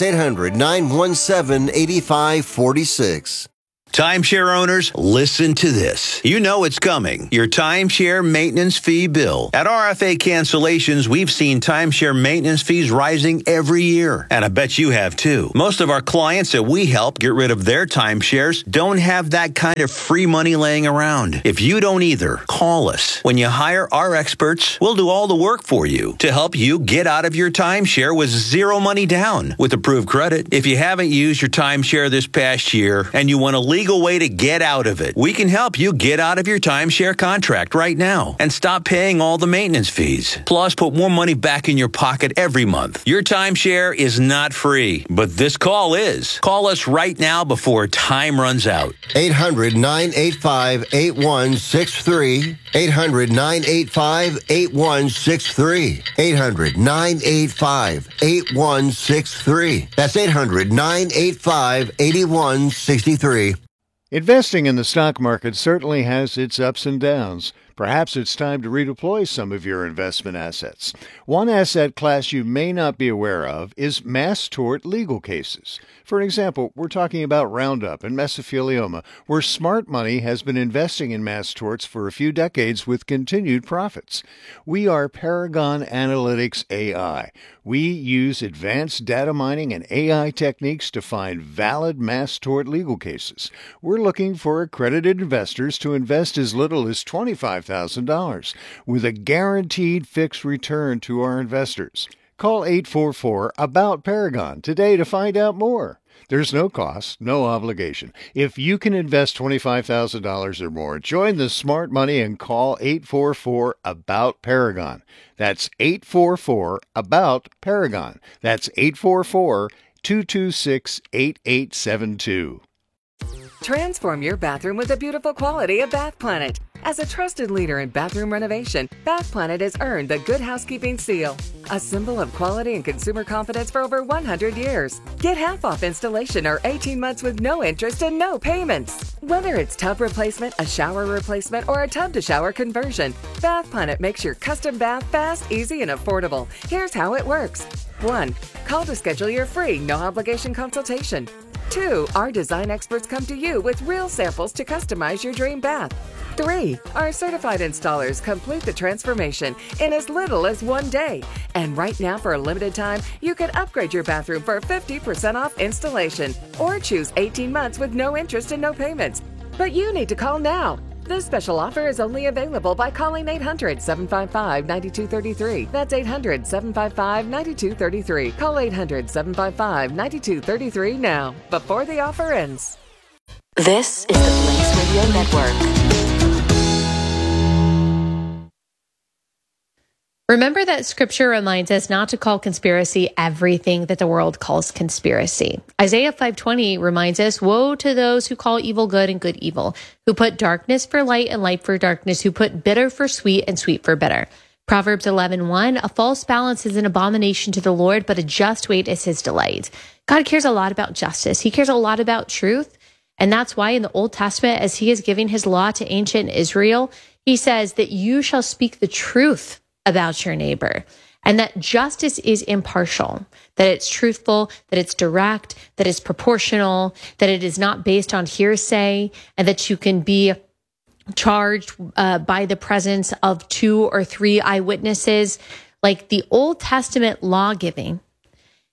800-917-8546. Timeshare owners, listen to this. You know it's coming. Your timeshare maintenance fee bill. At RFA Cancellations, we've seen timeshare maintenance fees rising every year. And I bet you have too. Most of our clients that we help get rid of their timeshares don't have that kind of free money laying around. If you don't either, call us. When you hire our experts, we'll do all the work for you to help you get out of your timeshare with zero money down with approved credit. If you haven't used your timeshare this past year and you want a legal way to get out of it, we can help you get out of your timeshare contract right now and stop paying all the maintenance fees. Plus, put more money back in your pocket every month. Your timeshare is not free, but this call is. Call us right now before time runs out. 800-985-8163. 800-985-8163. 800-985-8163. That's 800-985-8163. Investing in the stock market certainly has its ups and downs. Perhaps it's time to redeploy some of your investment assets. One asset class you may not be aware of is mass tort legal cases. For example, we're talking about Roundup and mesothelioma, where smart money has been investing in mass torts for a few decades with continued profits. We are Paragon Analytics AI. We use advanced data mining and AI techniques to find valid mass tort legal cases. We're looking for accredited investors to invest as little as $25,000 with a guaranteed fixed return to our investors. Call 844-ABOUT-PARAGON today to find out more. There's no cost, no obligation. If you can invest $25,000 or more, join the smart money and call 844-ABOUT-PARAGON. That's 844-ABOUT-PARAGON. That's 844-226-8872. Transform your bathroom with the beautiful quality of Bath Planet. As a trusted leader in bathroom renovation, Bath Planet has earned the Good Housekeeping Seal, a symbol of quality and consumer confidence for over 100 years. Get half off installation or 18 months with no interest and no payments. Whether it's tub replacement, a shower replacement, or a tub-to-shower conversion, Bath Planet makes your custom bath fast, easy, and affordable. Here's how it works. 1. Call to schedule your free, no-obligation consultation. 2. Our design experts come to you with real samples to customize your dream bath. 3. Our certified installers complete the transformation in as little as 1 day. And right now, for a limited time, you can upgrade your bathroom for 50% off installation or choose 18 months with no interest and no payments. But you need to call now. This special offer is only available by calling 800-755-9233. That's 800-755-9233. Call 800-755-9233 now, before the offer ends. This is the Blaze Radio Network. Remember that scripture reminds us not to call conspiracy everything that the world calls conspiracy. Isaiah 5:20 reminds us, woe to those who call evil good and good evil, who put darkness for light and light for darkness, who put bitter for sweet and sweet for bitter. Proverbs 11:1, a false balance is an abomination to the Lord, but a just weight is his delight. God cares a lot about justice. He cares a lot about truth. And that's why in the Old Testament, as he is giving his law to ancient Israel, he says that you shall speak the truth about your neighbor, and that justice is impartial, that it's truthful, that it's direct, that it's proportional, that it is not based on hearsay, and that you can be charged by the presence of 2 or 3 eyewitnesses. Like the Old Testament law giving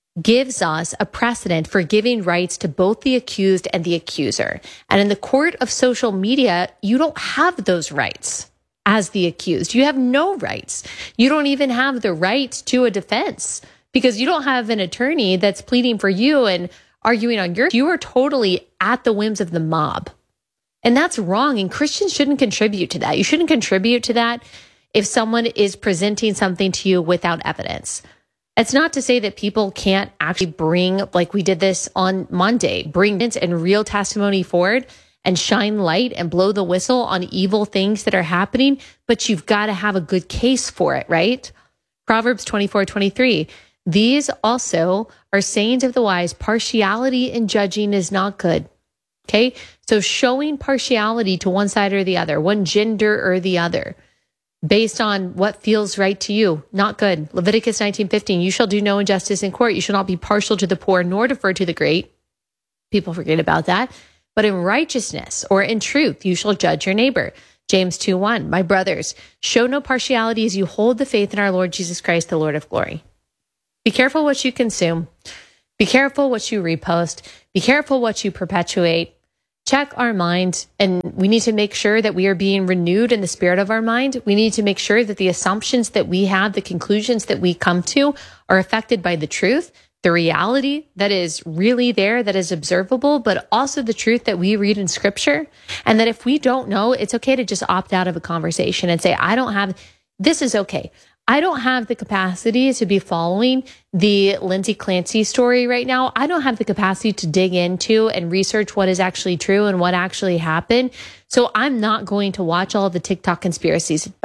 gives us a precedent for giving rights to both the accused and the accuser. And in the court of social media, you don't have those rights as the accused. You have no rights. You don't even have the right to a defense because you don't have an attorney that's pleading for you and arguing on you are totally at the whims of the mob. And that's wrong. And Christians shouldn't contribute to that. You shouldn't contribute to that if someone is presenting something to you without evidence. It's not to say that people can't actually bring, like we did this on Monday, bring and real testimony forward and shine light and blow the whistle on evil things that are happening, but you've got to have a good case for it, right? Proverbs 24:23. These also are sayings of the wise. Partiality in judging is not good. Okay. So showing partiality to one side or the other, one gender or the other, based on what feels right to you, not good. Leviticus 19:15, you shall do no injustice in court. You shall not be partial to the poor nor defer to the great. People forget about that. But in righteousness or in truth, you shall judge your neighbor. James 2:1, my brothers, show no partiality as you hold the faith in our Lord Jesus Christ, the Lord of glory. Be careful what you consume. Be careful what you repost. Be careful what you perpetuate. Check our mind, and we need to make sure that we are being renewed in the spirit of our mind. We need to make sure that the assumptions that we have, the conclusions that we come to are affected by the truth, the reality that is really there, that is observable, but also the truth that we read in scripture. And that if we don't know, it's okay to just opt out of a conversation and say, this is okay. I don't have the capacity to be following the Lindsay Clancy story right now. I don't have the capacity to dig into and research what is actually true and what actually happened. So I'm not going to watch all of the TikTok conspiracies